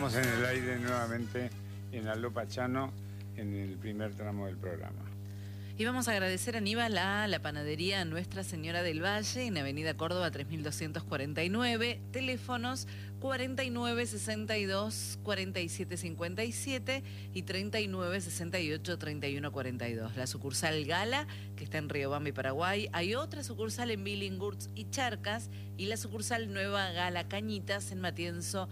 estamos en el aire nuevamente en Aló Pachano, en el primer tramo del programa. Y vamos a agradecer, Aníbal, a la panadería Nuestra Señora del Valle, en Avenida Córdoba 3249, teléfonos 4962-4757 y 3968-3142. La sucursal Gala, que está en Riobamba y Paraguay. Hay otra sucursal en Billinghurst y Charcas, y la sucursal Nueva Gala Cañitas en Matienzo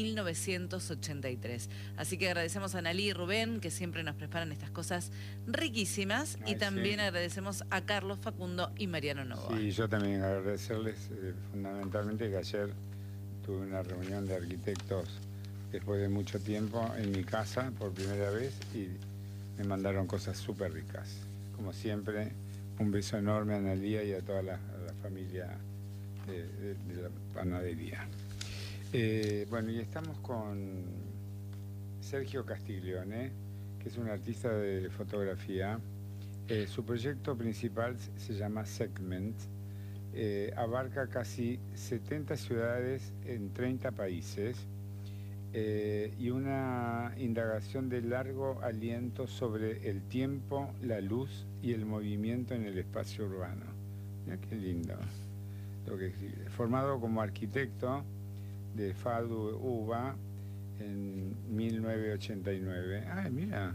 1983. Así que agradecemos a Analí y Rubén, que siempre nos preparan estas cosas riquísimas. Y también agradecemos a Carlos, Facundo y Mariano Novoa. Sí, yo también agradecerles fundamentalmente que ayer tuve una reunión de arquitectos después de mucho tiempo en mi casa por primera vez y me mandaron cosas súper ricas. Como siempre, un beso enorme a Analía y a toda la familia de la panadería. Bueno, y estamos con Sergio Castiglione, que es un artista de fotografía. Su proyecto principal se llama Segment. Abarca casi 70 ciudades en 30 países y una indagación de largo aliento sobre el tiempo, la luz y el movimiento en el espacio urbano. Mira qué lindo lo que escribe. Formado como arquitecto de FADU UBA en 1989. Ah, mira.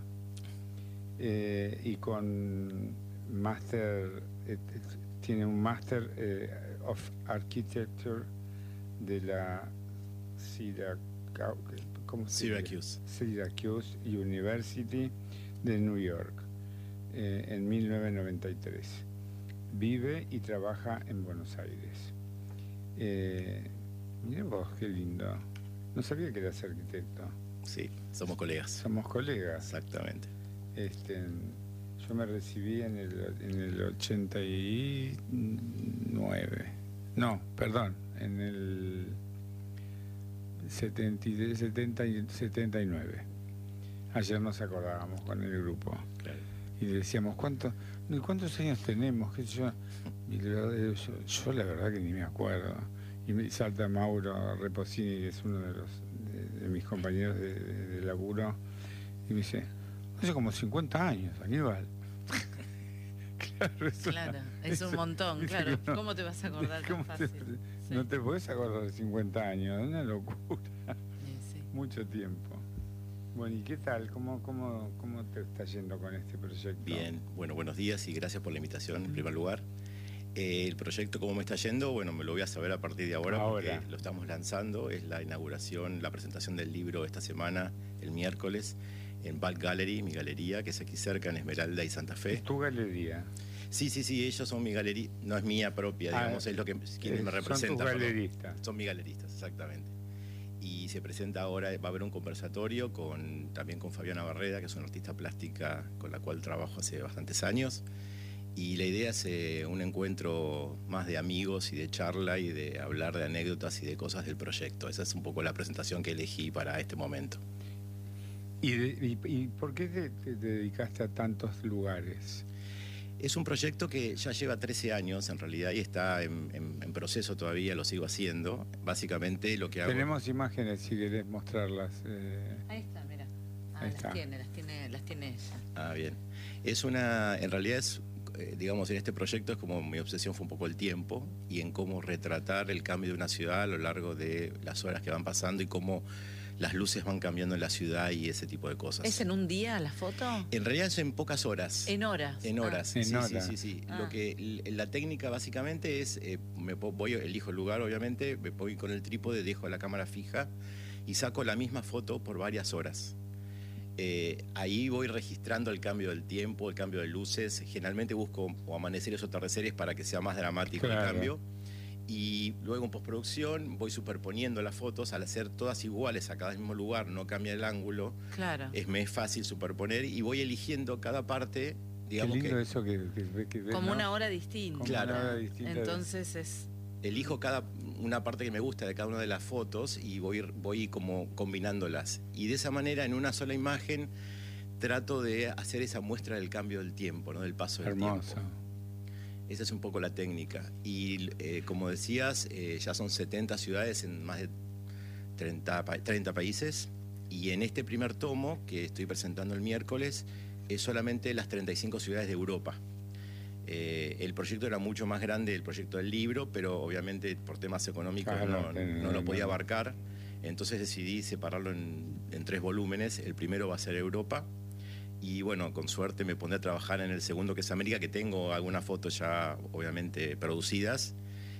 Y con máster, tiene un máster of Architecture de la Syracuse University de New York en 1993. Vive y trabaja en Buenos Aires. Miren vos, qué lindo. No sabía que eras arquitecto. Sí, somos colegas. Somos colegas. Exactamente. Yo me recibí en el 89. No, perdón, en el 79. Ayer nos acordábamos con el grupo. Claro. Y decíamos, ¿cuántos años tenemos? ¿Qué sé yo? Y yo la verdad que ni me acuerdo. Y me salta Mauro Reposini, que es uno de mis compañeros de laburo, y me dice, hace como 50 años, Aníbal. Claro, es un montón, claro. No, ¿cómo te vas a acordar tan fácil? No te podés acordar de 50 años, es una locura. Sí. Mucho tiempo. Bueno, ¿y qué tal? ¿Cómo te está yendo con este proyecto? Bien, bueno, buenos días y gracias por la invitación en primer lugar. El proyecto, ¿cómo me está yendo? Bueno, me lo voy a saber a partir de ahora porque lo estamos lanzando. Es la inauguración, la presentación del libro esta semana, el miércoles, en Balk Gallery, mi galería, que es aquí cerca, en Esmeralda y Santa Fe. ¿Es tu galería? Sí, ellos son mi galería, no es mía propia, digamos, es lo que quienes me representan. Son tus galeristas. Son mis galeristas, exactamente. Y se presenta ahora, va a haber un conversatorio también con Fabiana Barreda, que es una artista plástica con la cual trabajo hace bastantes años. Y la idea es un encuentro más de amigos y de charla y de hablar de anécdotas y de cosas del proyecto. Esa es un poco la presentación que elegí para este momento. ¿Y por qué te dedicaste a tantos lugares? Es un proyecto que ya lleva 13 años en realidad y está en proceso todavía, lo sigo haciendo. Básicamente lo que hago... Tenemos imágenes si querés mostrarlas. Ahí está, mira. Ahí está. Las tiene ella. Ah, bien. En realidad es... digamos, en este proyecto es como mi obsesión fue un poco el tiempo y en cómo retratar el cambio de una ciudad a lo largo de las horas que van pasando y cómo las luces van cambiando en la ciudad y ese tipo de cosas. ¿Es en un día la foto? En realidad es en pocas horas. ¿En horas? En horas, sí. Lo que la técnica básicamente es, elijo el lugar obviamente, me voy con el trípode, dejo la cámara fija y saco la misma foto por varias horas. Ahí voy registrando el cambio del tiempo, el cambio de luces. Generalmente busco o amaneceres o atardeceres para que sea más dramático el cambio. Y luego en postproducción voy superponiendo las fotos. Al hacer todas iguales a cada mismo lugar, no cambia el ángulo. Claro. Me es fácil superponer y voy eligiendo cada parte. Digamos. Qué lindo eso que como ¿no? una hora distinta. Claro. Una hora distinta. Entonces es... Elijo una parte que me gusta de cada una de las fotos y voy como combinándolas. Y de esa manera, en una sola imagen, trato de hacer esa muestra del cambio del tiempo, ¿no? Del paso del tiempo. Esa es un poco la técnica. Y como decías, ya son 70 ciudades en más de 30 países. Y en este primer tomo, que estoy presentando el miércoles, es solamente las 35 ciudades de Europa. El proyecto era mucho más grande del proyecto del libro, pero obviamente por temas económicos no lo podía abarcar. Entonces decidí separarlo en 3 volúmenes. El primero va a ser Europa. Y bueno, con suerte me pondré a trabajar en el segundo, que es América, que tengo algunas fotos ya obviamente producidas.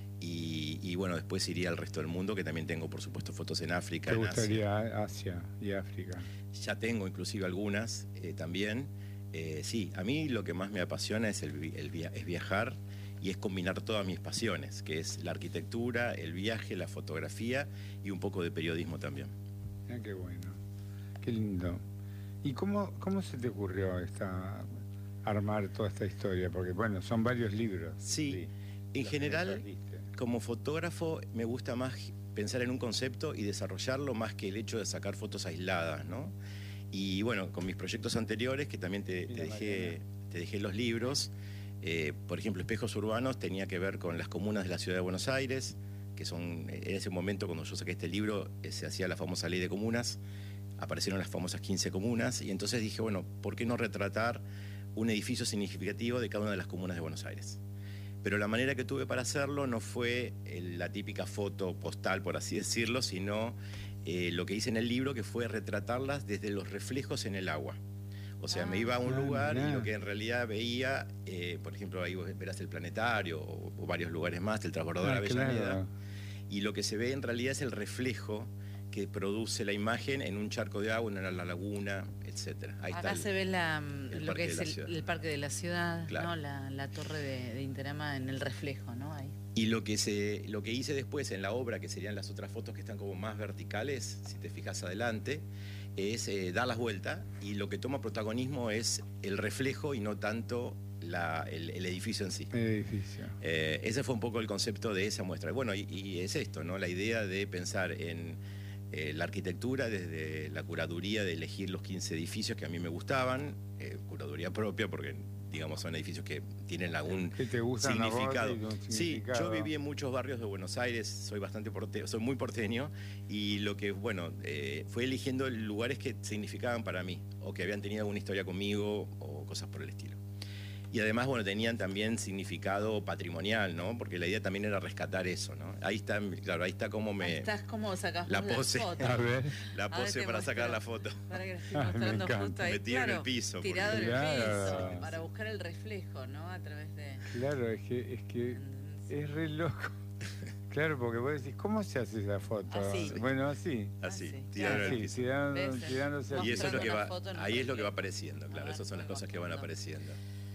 Y bueno, después iría al resto del mundo, que también tengo, por supuesto, fotos en África. ¿Te gustaría Asia y África? Ya tengo inclusive algunas también. Sí, a mí lo que más me apasiona es es viajar y es combinar todas mis pasiones, que es la arquitectura, el viaje, la fotografía y un poco de periodismo también. Ah, qué bueno, qué lindo. ¿Y cómo se te ocurrió armar toda esta historia? Porque bueno, son varios libros. Sí, en general, como fotógrafo me gusta más pensar en un concepto y desarrollarlo más que el hecho de sacar fotos aisladas, ¿no? Y bueno, con mis proyectos anteriores, que también te dejé los libros, por ejemplo, Espejos Urbanos tenía que ver con las comunas de la ciudad de Buenos Aires, que son, en ese momento cuando yo saqué este libro, se hacía la famosa ley de comunas, aparecieron las famosas 15 comunas, y entonces dije, bueno, ¿por qué no retratar un edificio significativo de cada una de las comunas de Buenos Aires? Pero la manera que tuve para hacerlo no fue la típica foto postal, por así decirlo, sino lo que hice en el libro, que fue retratarlas desde los reflejos en el agua. O sea, me iba a un lugar y lo que en realidad veía, por ejemplo, ahí vos verás el planetario o varios lugares más, el transbordador Avellaneda, claro. Y lo que se ve en realidad es el reflejo que produce la imagen en un charco de agua, en la laguna, etc. Acá se ve lo que es el parque de la ciudad, claro. ¿No? La torre de Interama en el reflejo, ¿no? Ahí. Y lo que hice después en la obra, que serían las otras fotos que están como más verticales, si te fijas adelante, es dar las vueltas, y lo que toma protagonismo es el reflejo y no tanto el edificio en sí. El edificio. Ese fue un poco el concepto de esa muestra. Bueno, y es esto, ¿no? La idea de pensar en la arquitectura desde la curaduría, de elegir los 15 edificios que a mí me gustaban, curaduría propia, porque digamos son edificios que tienen algún significado. Sí, yo viví en muchos barrios de Buenos Aires, soy muy porteño, y lo que, bueno, fue eligiendo lugares que significaban para mí, o que habían tenido alguna historia conmigo, o cosas por el estilo. Y además, bueno, tenían también significado patrimonial, ¿no? Porque la idea también era rescatar eso, ¿no? Ahí está, claro, ahí está como Ahí estás como sacás la pose. A ver. La pose para sacar la foto. Para que la estoy mostrando justo ahí. Metido en el piso. Tirado en el piso, para buscar el reflejo, ¿no? A través de... Claro, es que es re loco. Claro, porque vos decís, ¿cómo se hace esa foto? Así. Bueno, así. Así, tirado en el piso. Tirándose y eso es lo que va, ahí es lo que va apareciendo, claro, esas son las cosas que van apareciendo.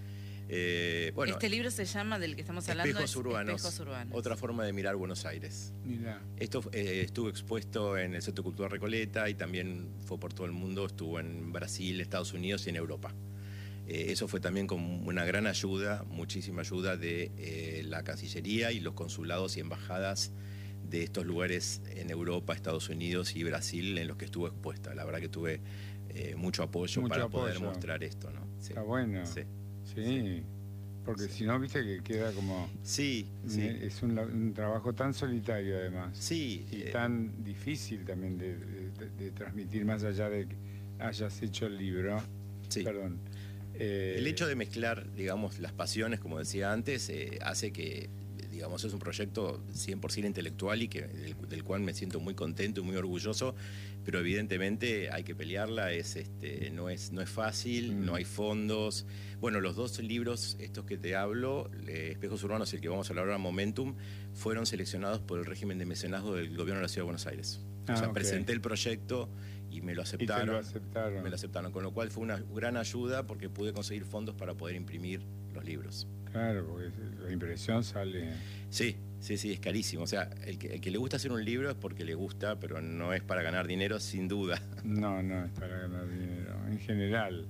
Bueno, este libro se llama, del que estamos hablando, Espejos Urbanos, Espejos Urbanos. Otra forma de mirar Buenos Aires. Mirá. Esto estuvo expuesto en el Centro Cultural Recoleta y también fue por todo el mundo, estuvo en Brasil, Estados Unidos y en Europa. Eso fue también con una gran ayuda, muchísima ayuda de la Cancillería y los consulados y embajadas de estos lugares en Europa, Estados Unidos y Brasil, en los que estuvo expuesta. La verdad que tuve mucho apoyo para poder mostrar esto, ¿no? Sí. Está bueno. Sí. Sí, porque si no, viste que queda como... Sí. Es un trabajo tan solitario, además. Sí. Y tan difícil también de transmitir, más allá de que hayas hecho el libro. Sí. Perdón. El hecho de mezclar, digamos, las pasiones, como decía antes, hace que, digamos, es un proyecto 100% intelectual y del cual me siento muy contento y muy orgulloso, pero evidentemente hay que pelearla, no es fácil, no hay fondos. Bueno, los 2 libros, estos que te hablo, Espejos Urbanos y el que vamos a hablar ahora, Momentum, fueron seleccionados por el régimen de mecenazgo del gobierno de la Ciudad de Buenos Aires. O sea, presenté el proyecto y me lo aceptaron. Y te lo aceptaron. Me lo aceptaron, con lo cual fue una gran ayuda porque pude conseguir fondos para poder imprimir los libros. Claro, porque la impresión sale... Sí, es carísimo. O sea, el que le gusta hacer un libro es porque le gusta, pero no es para ganar dinero, sin duda. No es para ganar dinero, en general.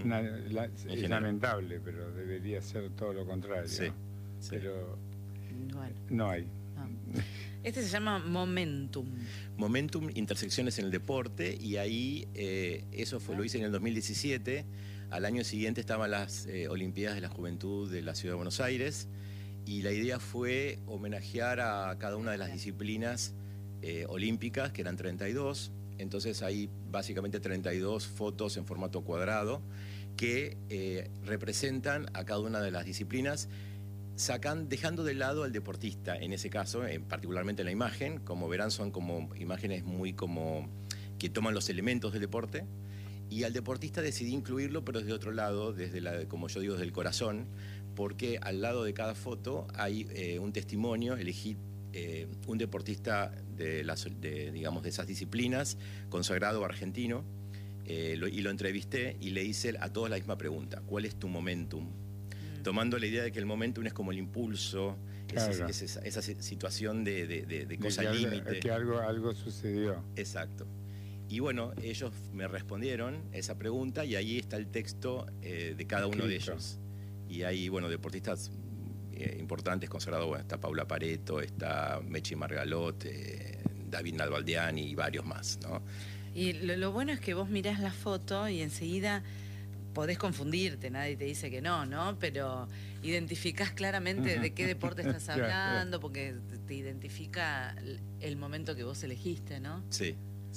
Es lamentable, pero debería ser todo lo contrario. Sí. Pero bueno, no hay. No. Este se llama Momentum. Momentum, intersecciones en el deporte, y ahí eso lo hice en el 2017. Al año siguiente estaban las Olimpiadas de la Juventud de la Ciudad de Buenos Aires, y la idea fue homenajear a cada una de las disciplinas olímpicas, que eran 32, Entonces hay básicamente 32 fotos en formato cuadrado que representan a cada una de las disciplinas, dejando de lado al deportista en ese caso, particularmente en la imagen. Como verán, son como imágenes muy como que toman los elementos del deporte, y al deportista decidí incluirlo, pero desde otro lado, como yo digo, desde el corazón, porque al lado de cada foto hay un testimonio. Elegí un deportista digamos, de esas disciplinas, consagrado argentino, y lo entrevisté y le hice a todos la misma pregunta: ¿cuál es tu momentum? Tomando la idea de que el momentum es como el impulso, Claro. esa situación de cosa límite. Que algo sucedió. Exacto. Y bueno, ellos me respondieron esa pregunta y ahí está el texto de cada uno de ellos. Y hay, bueno, deportistas importantes consagrados. Bueno, está Paula Pareto, está Mechi Margalot, David Nalbandián y varios más, ¿no? Y lo bueno es que vos mirás la foto y enseguida podés confundirte, nadie te dice que no, ¿no? Pero identificás claramente de qué deporte estás hablando, porque te identifica el momento que vos elegiste, ¿no? Sí.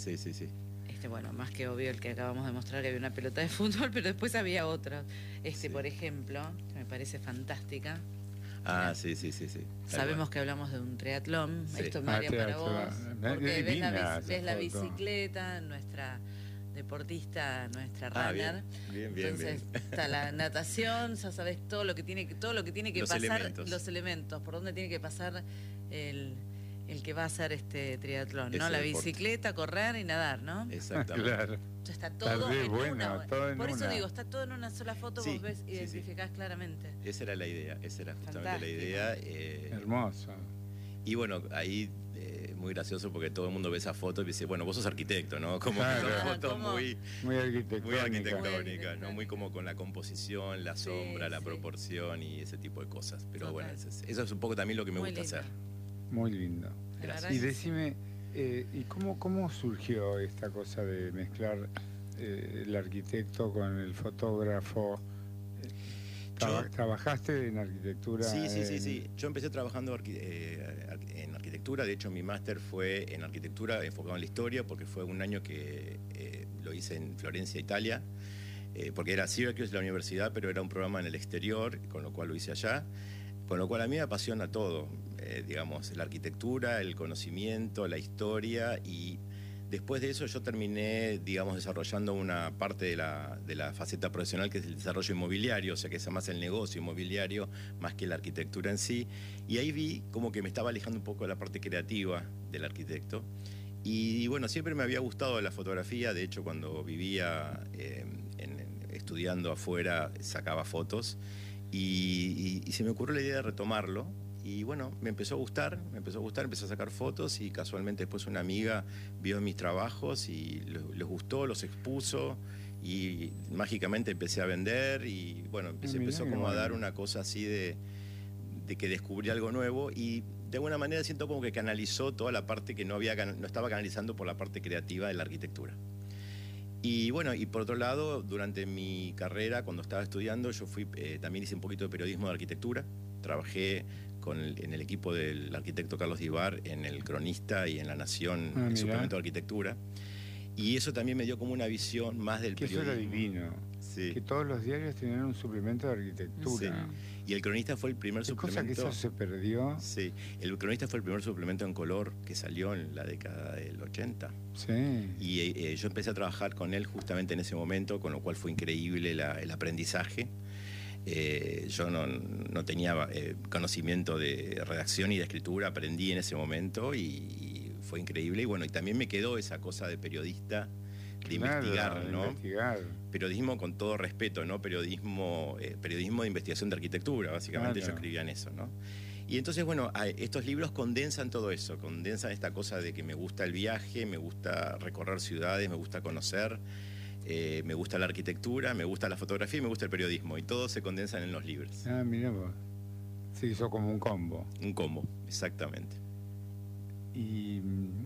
Bueno, más que obvio el que acabamos de mostrar, que había una pelota de fútbol, pero después había otros. Sí. Por ejemplo, que me parece fantástica. Ah, sí. Sabemos que hablamos de un triatlón. Sí. Esto, María, para vos. Porque ves la foto. bicicleta, nuestra deportista, nuestra runner. Bien. Entonces está la natación, ya sabes todo lo que tiene que Los pasar, elementos. los elementos, por dónde tiene que pasar el que va a hacer este triatlón, ¿no? Ese La deporte. bicicleta, correr y nadar, ¿no? Exactamente. Claro. Ya está todo en una. Todo en Por eso una. digo, está todo en una sola foto, Sí, vos ves, sí. identificás claramente. Esa era la idea, esa era justamente Fantástico. la idea. Hermoso. Y bueno, ahí muy gracioso porque todo el mundo ve esa foto y dice, bueno, vos sos arquitecto, ¿no? Como Claro. que son fotos ¿Cómo? Muy arquitectónica. arquitectónicas, ¿no? Muy como con la composición, la sombra, la sí. proporción y ese tipo de cosas. Pero Total. bueno, eso es un poco también lo que me Muy gusta lindo. hacer. Muy lindo. La Gracias. verdad Y que decime, ¿y cómo surgió esta cosa de mezclar el arquitecto con el fotógrafo? ¿Trabajaste en arquitectura? Sí. Yo empecé trabajando en arquitectura. De hecho, mi máster fue en arquitectura enfocado en la historia, porque fue un año que lo hice en Florencia, Italia, porque era Syracuse la universidad, pero era un programa en el exterior, con lo cual lo hice allá. Con lo cual a mí me apasiona todo, digamos, la arquitectura, el conocimiento, la historia, y después de eso yo terminé, digamos, desarrollando una parte de la faceta profesional, que es el desarrollo inmobiliario, o sea, que es más el negocio inmobiliario más que la arquitectura en sí, y ahí vi como que me estaba alejando un poco de la parte creativa del arquitecto. Y bueno, siempre me había gustado la fotografía. De hecho, cuando vivía estudiando afuera, sacaba fotos. Y se me ocurrió la idea de retomarlo, y bueno, me empezó a gustar, empecé a sacar fotos, y casualmente después una amiga vio mis trabajos y les gustó, los expuso, y mágicamente empecé a vender, y bueno, empezó como a dar una cosa así de que descubrí algo nuevo, y de alguna manera siento como que canalizó toda la parte que no estaba canalizando por la parte creativa de la arquitectura. Y bueno, y por otro lado, durante mi carrera, cuando estaba estudiando, yo también hice un poquito de periodismo de arquitectura. Trabajé en el equipo del arquitecto Carlos Divar, en El Cronista y en La Nación, el suplemento de arquitectura. Y eso también me dio como una visión más del periodismo. Eso era divino. Sí. Que todos los diarios tenían un suplemento de arquitectura. Sí. Y El Cronista fue el primer suplemento. Cosa que eso se perdió. Sí, El Cronista fue el primer suplemento en color que salió en la década del 80. Sí. Y yo empecé a trabajar con él justamente en ese momento, con lo cual fue increíble el aprendizaje. Yo no tenía conocimiento de redacción y de escritura, aprendí en ese momento y fue increíble. Y bueno, y también me quedó esa cosa de periodista, de investigar, ¿no? Investigar. Periodismo con todo respeto, ¿no? Periodismo de investigación de arquitectura, básicamente. Yo escribía en eso, ¿no? Y entonces, bueno, estos libros condensan todo eso, condensan esta cosa de que me gusta el viaje, me gusta recorrer ciudades, me gusta conocer, me gusta la arquitectura, me gusta la fotografía y me gusta el periodismo, y todos se condensan en los libros. Ah, mira vos. Se hizo como un combo. Un combo, exactamente. Y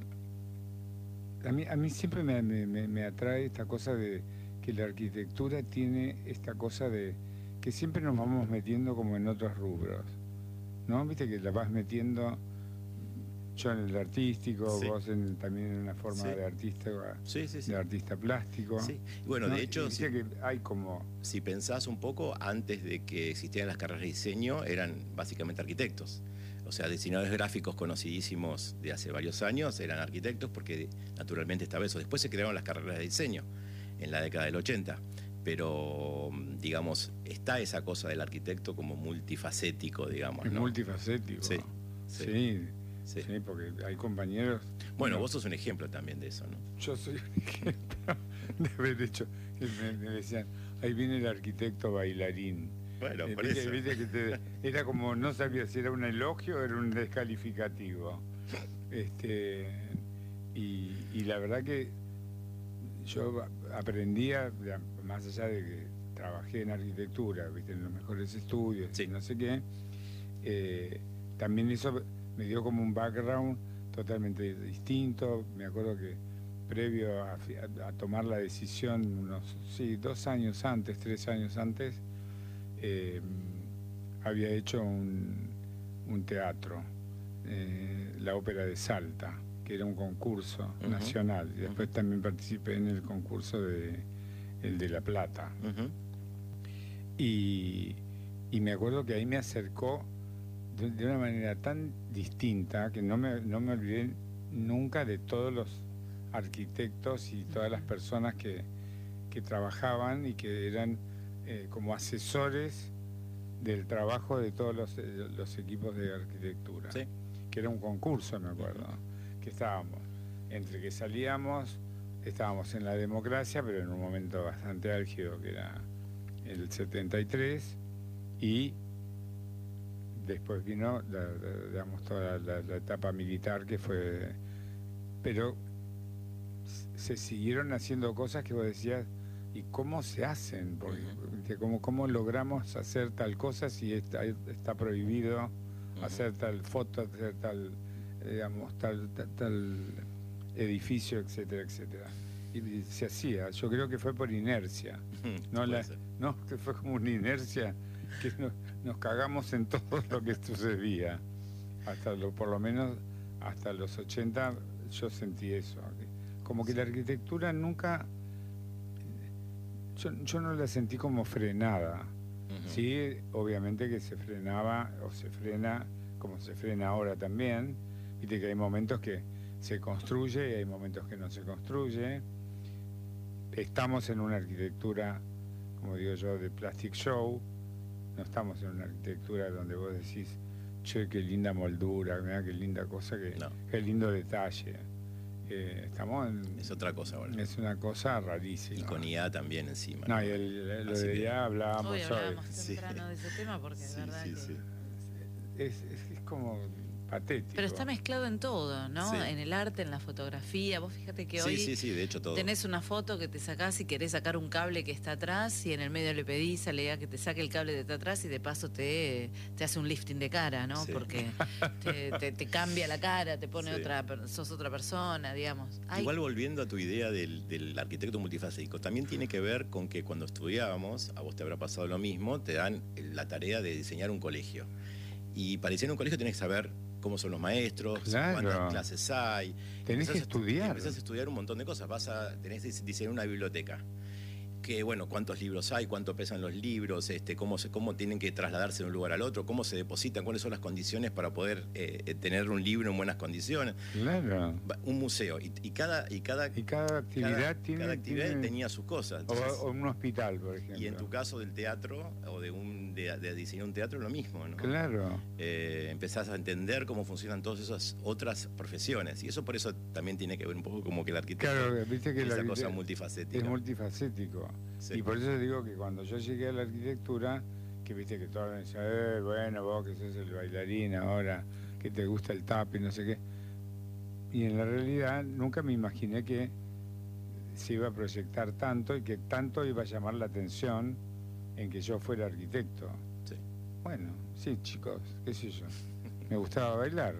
a mí siempre me atrae esta cosa de que la arquitectura tiene esta cosa de que siempre nos vamos metiendo como en otros rubros, ¿no? Viste que la vas metiendo yo en el artístico, Sí. vos también en una forma Sí. de artista, Sí, sí, sí. de artista plástico. Sí. Y bueno, ¿No? de hecho, Y dice que hay como... si pensás un poco, antes de que existieran las carreras de diseño, eran básicamente arquitectos. O sea, diseñadores gráficos conocidísimos de hace varios años eran arquitectos porque naturalmente estaba eso. Después se crearon las carreras de diseño en la década del 80. Pero, digamos, está esa cosa del arquitecto como multifacético, digamos, Es ¿no? multifacético. Sí, sí, Sí, sí. sí, porque hay compañeros... Bueno, vos sos un ejemplo también de eso, ¿no? Yo soy un ejemplo de haber hecho... Me decían, ahí viene el arquitecto bailarín. Bueno, por Viste- eso. viste que era como, no sabía si era un elogio o era un descalificativo. Y la verdad que yo aprendía, más allá de que trabajé en arquitectura, viste, en los mejores estudios, Sí. y no sé qué, también eso me dio como un background totalmente distinto. Me acuerdo que previo a tomar la decisión, unos 2 años antes, 3 años antes, había hecho un teatro, la Ópera de Salta, que era un concurso nacional. Y después también participé en el concurso el de La Plata. Y me acuerdo que ahí me acercó de una manera tan distinta que no me olvidé nunca de todos los arquitectos y todas las personas que trabajaban y que eran como asesores del trabajo de todos los equipos de arquitectura. Sí. Que era un concurso, me acuerdo, que estábamos, entre que salíamos, estábamos en la democracia, pero en un momento bastante álgido, que era el 73, y después vino digamos, toda la etapa militar, que fue... Pero se siguieron haciendo cosas que vos decías, ¿y cómo se hacen? Porque ¿cómo logramos hacer tal cosa si está prohibido hacer tal foto, hacer tal, digamos, tal edificio, etcétera, etcétera? Y se hacía. Yo creo que fue por inercia. No, que fue como una inercia que nos cagamos en todo lo que sucedía. Por lo menos hasta los 80 yo sentí eso. Como que la arquitectura nunca... Yo no la sentí como frenada. Sí, obviamente que se frenaba o se frena, como se frena ahora también. Viste que hay momentos que se construye y hay momentos que no se construye. Estamos en una arquitectura, como digo yo, de plastic show. No estamos en una arquitectura donde vos decís, che, qué linda moldura, mirá qué linda cosa, qué lindo detalle. Estamos en... Es otra cosa ahora. Es una cosa rarísima. Y con IA también encima. No, y lo de IA hablábamos hoy. Hablábamos hoy. temprano de ese tema porque de verdad que... Es como patético. Pero está mezclado en todo, ¿no? Sí. En el arte, en la fotografía. Vos fíjate que hoy Sí, de hecho todo. tenés una foto que te sacás y querés sacar un cable que está atrás y en el medio le pedís a Lea que te saque el cable de atrás y de paso te hace un lifting de cara, ¿no? Sí. Porque te cambia la cara, te pone sos otra persona, digamos. Igual volviendo a tu idea del arquitecto multifacético, también tiene que ver con que cuando estudiábamos, a vos te habrá pasado lo mismo, te dan la tarea de diseñar un colegio. Y para diseñar un colegio tenés que saber cómo son los maestros, cuántas clases hay. Tenés que estudiar. Empezás a estudiar un montón de cosas. Tenés que diseñar una biblioteca. Que bueno, cuántos libros hay, cuánto pesan los libros, cómo tienen que trasladarse de un lugar al otro, cómo se depositan, cuáles son las condiciones para poder tener un libro en buenas condiciones. Claro. Un museo. Y cada actividad tenía sus cosas. Entonces, o un hospital, por ejemplo. Y en tu caso del teatro, o de diseñar un teatro, lo mismo, ¿no? Claro. Empezás a entender cómo funcionan todas esas otras profesiones. Y eso por eso también tiene que ver un poco como que el arquitecto, claro, viste que esa cosa multifacética. Es multifacético. Sí. Y por eso digo que cuando yo llegué a la arquitectura, que viste que todos me decían, bueno, vos que sos el bailarín ahora, que te gusta el tap y no sé qué. Y en la realidad nunca me imaginé que se iba a proyectar tanto y que tanto iba a llamar la atención en que yo fuera arquitecto. Sí. Bueno, sí, chicos, qué sé yo. Me gustaba bailar.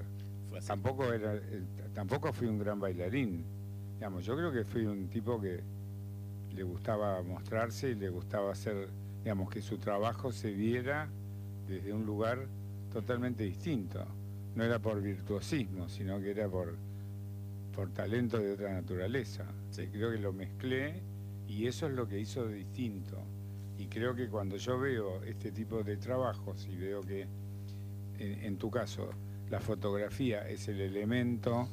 Tampoco fui un gran bailarín. Digamos, yo creo que fui un tipo que le gustaba mostrarse y le gustaba hacer, digamos, que su trabajo se viera desde un lugar totalmente distinto. no era por virtuosismo, sino que era por talento de otra naturaleza. Sí. Creo que lo mezclé y eso es lo que hizo distinto. Y creo que cuando yo veo este tipo de trabajos y veo que, en tu caso, la fotografía es el elemento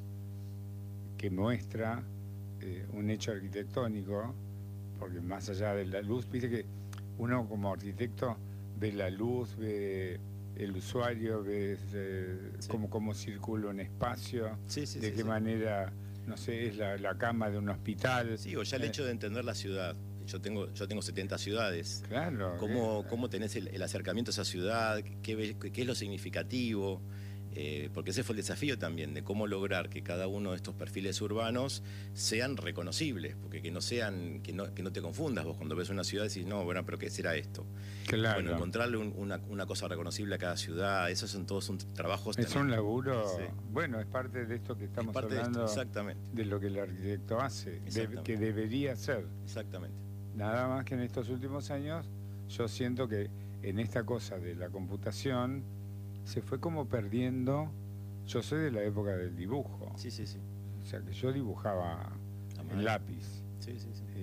que muestra un hecho arquitectónico, porque más allá de la luz, viste que uno como arquitecto ve la luz, ve el usuario, ve Sí. cómo circula un espacio, Sí, sí, de sí, qué sí. manera, no sé, es la cama de un hospital. Sí, o ya el hecho de entender la ciudad. Yo tengo 70 ciudades. Claro. ¿Cómo tenés el acercamiento a esa ciudad? ¿Qué es lo significativo? Porque ese fue el desafío también, de cómo lograr que cada uno de estos perfiles urbanos sean reconocibles, porque que no te confundas vos cuando ves una ciudad y decís, no, bueno, pero ¿qué será esto? Claro. Bueno, encontrarle una cosa reconocible a cada ciudad, esos son todos trabajos. Es también. un laburo, Sí. Bueno, es parte de esto que estamos parte de esto, hablando, exactamente. de lo que el arquitecto hace, Exactamente. que debería ser. Exactamente. Nada más que en estos últimos años yo siento que en esta cosa de la computación se fue como perdiendo. Yo soy de la época del dibujo, Sí, sí, sí. o sea que yo dibujaba A en mano. lápiz, Sí, sí, sí.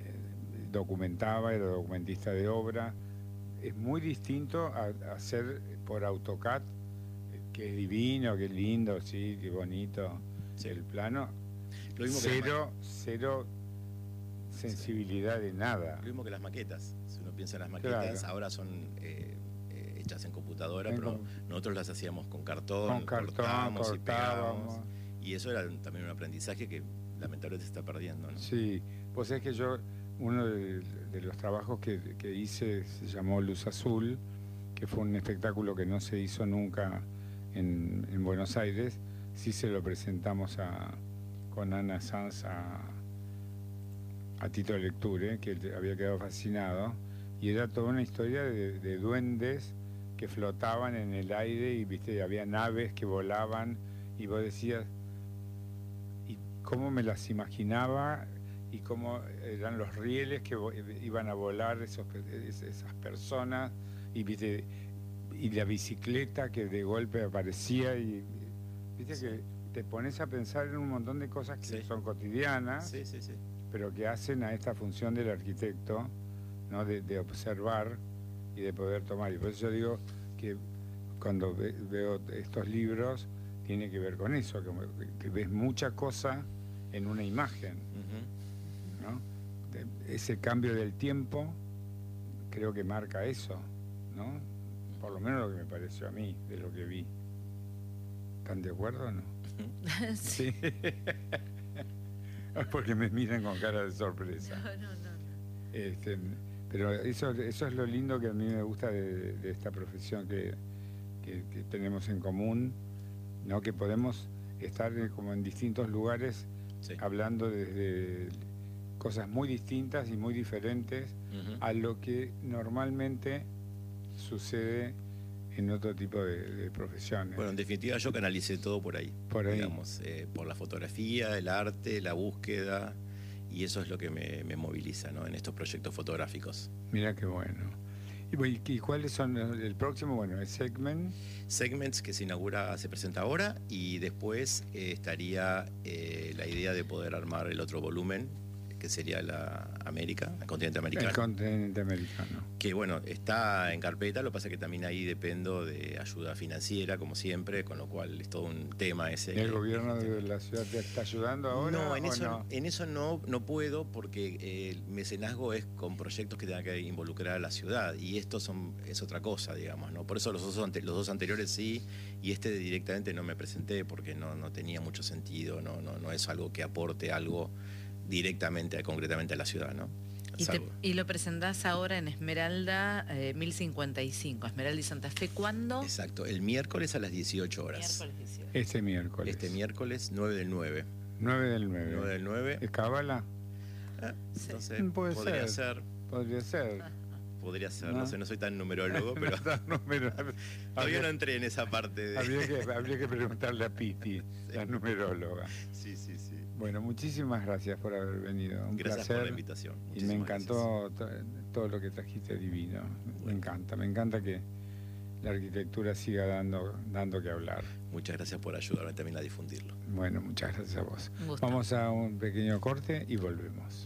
documentaba, era documentista de obra. Es muy distinto a hacer por AutoCAD, que es divino, que es lindo, sí, qué bonito, Sí. el plano. Lo mismo que Cero sensibilidad de nada. Lo mismo que las maquetas. Si uno piensa en las maquetas, Claro. ahora son hechas en computadora, En pero com- nosotros las hacíamos con cartón, Con cartón, cortábamos y pegábamos. cortábamos. Y eso era también un aprendizaje que lamentablemente se está perdiendo, ¿no? Sí, pues es que yo, uno de los trabajos que hice se llamó Luz Azul, que fue un espectáculo que no se hizo nunca en Buenos Aires. Sí se lo presentamos con Ana Sanz a Tito Lecture, que había quedado fascinado, y era toda una historia de duendes que flotaban en el aire y viste, había naves que volaban y vos decías, y cómo me las imaginaba y cómo eran los rieles que iban a volar esas personas y viste, y la bicicleta que de golpe aparecía y viste que te pones a pensar en un montón de cosas que Sí. son cotidianas, Sí, sí, sí. pero que hacen a esta función del arquitecto, ¿no? de observar y de poder tomar. Y por eso yo digo que cuando veo estos libros tiene que ver con eso, que ves mucha cosa en una imagen, Ujú. ¿no? Ese cambio del tiempo creo que marca eso, ¿no? Por lo menos lo que me pareció a mí, de lo que vi. ¿Están de acuerdo o no? Sí. Sí. Porque me miran con cara de sorpresa. No. Pero eso es lo lindo que a mí me gusta de esta profesión que tenemos en común, ¿no? Que podemos estar como en distintos lugares Sí. hablando desde cosas muy distintas y muy diferentes Ujú. a lo que normalmente sucede en otro tipo de profesiones. Bueno, en definitiva yo canalicé todo por ahí. Por ahí. Digamos, por la fotografía, el arte, la búsqueda, y eso es lo que me moviliza, ¿no? En estos proyectos fotográficos. Mira qué bueno. ¿Y cuáles son el próximo? Bueno, el Segment. Segments que se presenta ahora, y después estaría la idea de poder armar el otro volumen, que sería el continente americano. El continente americano. Que bueno, está en carpeta, lo que pasa es que también ahí dependo de ayuda financiera, como siempre, con lo cual es todo un tema ese. ¿El gobierno de la ciudad te está ayudando ahora? No, en o eso, no? en eso no puedo, porque el mecenazgo es con proyectos que tengan que involucrar a la ciudad, y esto es otra cosa, digamos, ¿no? Por eso los dos anteriores sí, y este directamente no me presenté porque no tenía mucho sentido, no es algo que aporte algo directamente, concretamente a la ciudad, ¿no? Y lo presentás ahora en Esmeralda 1055, Esmeralda y Santa Fe, ¿cuándo? Exacto, el miércoles a las 18 horas. Miércoles 18. Este miércoles. Este miércoles 9 del 9. 9 del 9. 9 del 9. ¿Es Cábala? No sé, Puede podría ser. ser. Podría ser. Podría ser, No. no sé, no soy tan numerólogo, pero todavía no entré en esa parte de... Habría que preguntarle a Piti, la numeróloga. Sí, sí, sí. Bueno, muchísimas gracias por haber venido. Un Gracias placer. por la invitación. Y me Muchísimas encantó todo lo que trajiste divino. Me encanta que la arquitectura siga dando que hablar. Muchas gracias por ayudarme también a difundirlo. Bueno, muchas gracias a vos. Un gusto. Vamos a un pequeño corte y volvemos.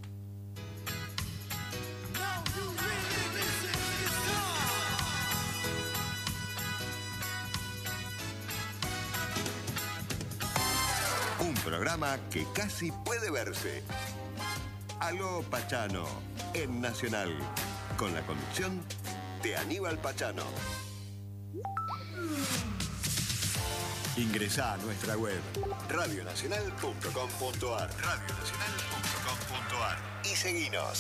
Un programa que casi puede verse. Aló Pachano, en Nacional, con la conducción de Aníbal Pachano. Ingresá a nuestra web radionacional.com.ar y seguinos.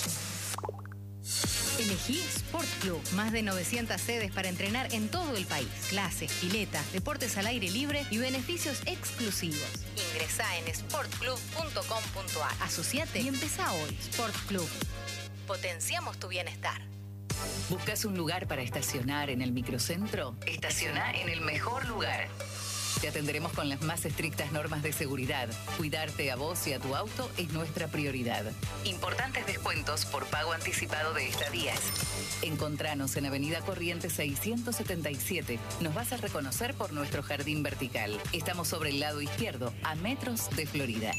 Elegí Sport Club. Más de 900 sedes para entrenar en todo el país. Clases, piletas, deportes al aire libre y beneficios exclusivos. Ingresá en sportclub.com.ar. Asociate y empezá hoy. Sport Club. Potenciamos tu bienestar. ¿Buscas un lugar para estacionar en el microcentro? Estaciona en el mejor lugar. Te atenderemos con las más estrictas normas de seguridad. Cuidarte a vos y a tu auto es nuestra prioridad. Importantes descuentos por pago anticipado de estadías. Encontranos en Avenida Corrientes 677. Nos vas a reconocer por nuestro jardín vertical. Estamos sobre el lado izquierdo, a metros de Florida.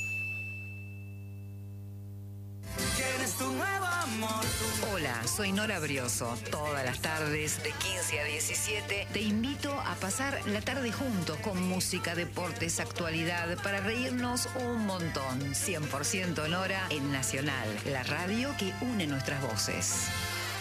Hola, soy Nora Brioso. Todas las tardes, de 15 a 17, te invito a pasar la tarde juntos con música, deportes, actualidad, para reírnos un montón. 100% Nora en Nacional, la radio que une nuestras voces.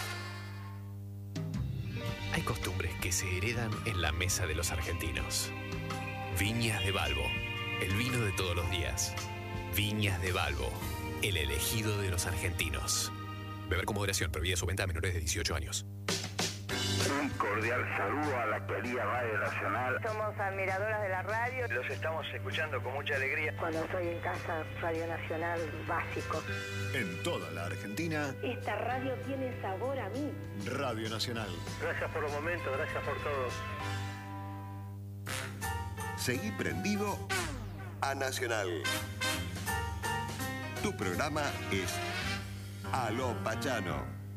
Hay costumbres que se heredan en la mesa de los argentinos. Viñas de Balbo, el vino de todos los días. Viñas de Balbo, el elegido de los argentinos. Beber con moderación, prohibida su venta a menores de 18 años. Un cordial saludo a la querida Radio Nacional. Somos admiradoras de la radio. Los estamos escuchando con mucha alegría. Cuando estoy en casa, Radio Nacional, básico. En toda la Argentina, Esta radio tiene sabor a mí. Radio Nacional. Gracias por los momentos, gracias por todo. Seguí prendido a Nacional. Tu programa es Aló Pachano.